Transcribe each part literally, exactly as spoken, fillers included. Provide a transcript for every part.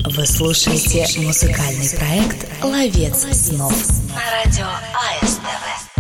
Вы слушаете музыкальный проект «Ловец снов» на радио АСТВ.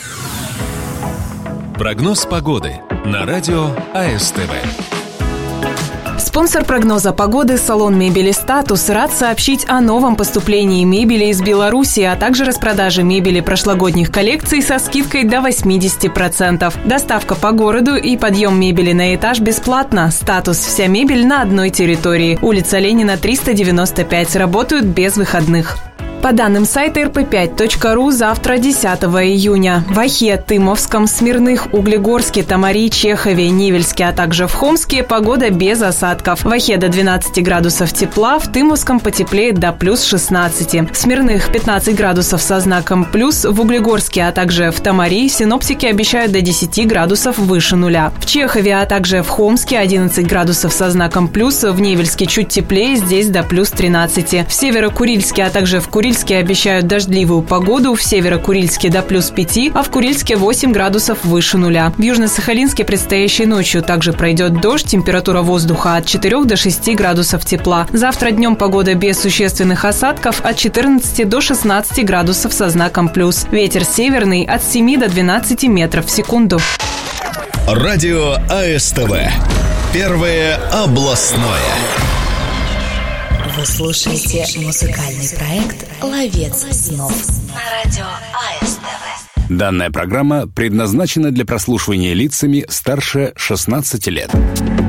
Прогноз погоды на радио АСТВ. Спонсор прогноза погоды салон мебели «Статус» рад сообщить о новом поступлении мебели из Беларуси, а также распродаже мебели прошлогодних коллекций со скидкой до восемьдесят процентов. Доставка по городу и подъем мебели на этаж бесплатно. «Статус» – вся мебель на одной территории. Улица Ленина, триста девяносто пять. Работают без выходных. По данным сайта эр пэ пять точка ру, завтра, десятого июня, в Ахе, Тымовском, Смирных, Углегорске, Тамари, Чехове, Невельске, а также в Хомске погода без осадков. В Ахе до двенадцати градусов тепла, в Тымовском потеплеет до плюс шестнадцати. В Смирных пятнадцать градусов со знаком плюс, в Углегорске, а также в Тамари синоптики обещают до десяти градусов выше нуля. В Чехове, а также в Хомске одиннадцать градусов со знаком плюс, в Невельске чуть теплее, здесь до плюс тринадцати. В Северо-Курильске, а также в Курильске обещают дождливую погоду, в Северо-Курильске до плюс пяти, а в Курильске восемь градусов выше нуля. В Южно-Сахалинске предстоящей ночью также пройдет дождь, температура воздуха от четырёх до шести градусов тепла. Завтра днем погода без существенных осадков от четырнадцати до шестнадцати градусов со знаком плюс. Ветер северный от семи до двенадцати метров в секунду. Радио АСТВ. Первое областное. Вы слушаете музыкальный проект «Ловец снов» на радио АСТВ. Данная программа предназначена для прослушивания лицами старше шестнадцати лет.